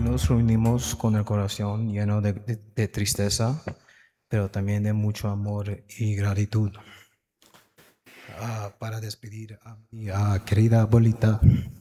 Hoy nos reunimos con el corazón lleno de tristeza, pero también de mucho amor y gratitud para despedir a mi querida abuelita.